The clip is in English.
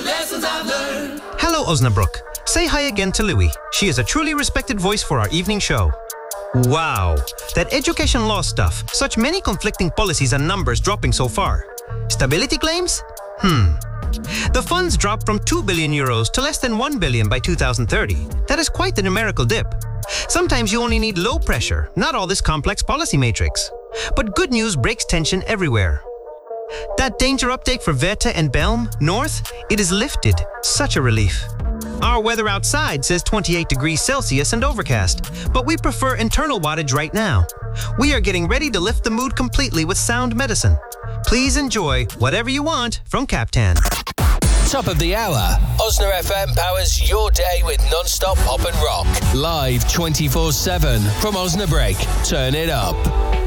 lessons I've learned. Hello, Osnabrück. Say hi again to Louie. She is a truly respected voice for our evening show. Wow, that education law stuff. Such many conflicting policies and numbers dropping so far. Stability claims? The funds dropped from 2 billion euros to less than 1 billion by 2030. That is quite the numerical dip. Sometimes you only need low pressure, not all this complex policy matrix. But good news breaks tension everywhere. That danger uptake for Weerte and Belm, north, it is lifted. Such a relief. Our weather outside says 28 degrees Celsius and overcast, but we prefer internal wattage right now. We are getting ready to lift the mood completely with sound medicine. Please enjoy whatever you want from Captain. Top of the hour. Osna FM powers your day with non-stop pop and rock. Live 24/7 from Osnabrück. Turn it up.